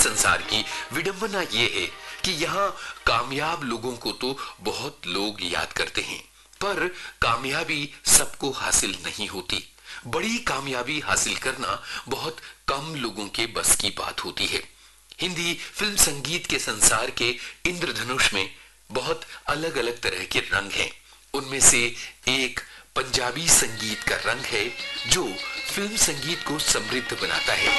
संसार की विडंबना ये है कि यहाँ कामयाब लोगों को तो बहुत लोग याद करते हैं, पर कामयाबी सबको हासिल नहीं होती। बड़ी कामयाबी हासिल करना बहुत कम लोगों के बस की बात होती है। हिंदी फिल्म संगीत के संसार के इंद्रधनुष में बहुत अलग अलग तरह के रंग हैं। उनमें से एक पंजाबी संगीत का रंग है जो फिल्म संगीत को समृद्ध बनाता है।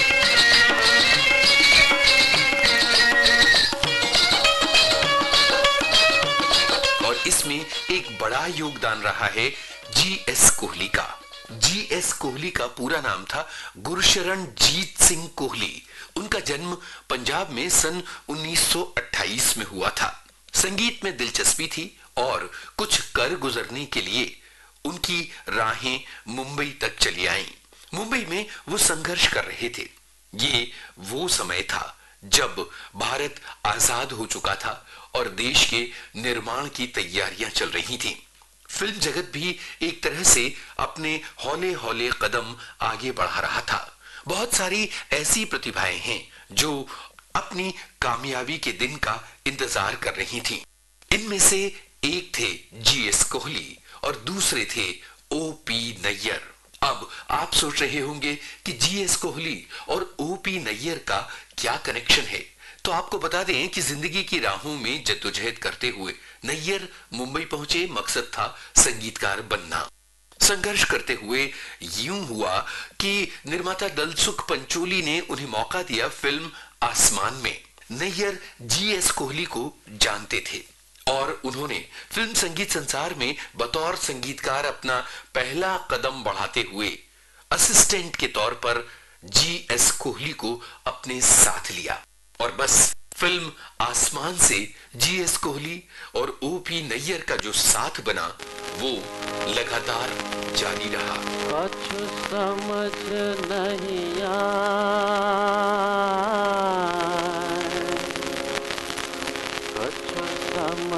और इसमें एक बड़ा योगदान रहा है जी.एस. कोहली का। जी.एस. कोहली का पूरा नाम था गुरशरण जीत सिंह कोहली। उनका जन्म पंजाब में सन 1928 में हुआ था। संगीत में दिलचस्पी थी और कुछ कर गुजरने के लिए उनकी राहें मुंबई तक चली आईं। मुंबई में वो संघर्ष कर रहे थे। ये वो समय था जब भारत आजाद हो चुका था और देश के निर्माण की तैयारियां चल रही थी। फिल्म जगत भी एक तरह से अपने हौले हौले कदम आगे बढ़ा रहा था। बहुत सारी ऐसी प्रतिभाएं हैं जो अपनी कामयाबी के दिन का इंतजार कर रही थीं। इनमें से एक थे जी.एस. कोहली और दूसरे थे ओ.पी. नैयर। अब आप सोच रहे होंगे कि जी.एस. कोहली और ओ.पी. नैयर का क्या कनेक्शन है। तो आपको बता दें कि जिंदगी की राहों में जद्दोजहद करते हुए नैयर मुंबई पहुंचे। मकसद था संगीतकार बनना। संघर्ष करते हुए यूं हुआ कि निर्माता दलसुख पंचोली ने उन्हें मौका दिया फिल्म आसमान में। नैयर जी.एस. कोहली को जानते थे और उन्होंने फिल्म संगीत संसार में बतौर संगीतकार अपना पहला कदम बढ़ाते हुए असिस्टेंट के तौर पर जी.एस. कोहली को अपने साथ लिया। और बस फिल्म आसमान से जी.एस. कोहली और ओ.पी. नैयर का जो साथ बना वो लगातार जारी रहा। कुछ समझ नहीं आ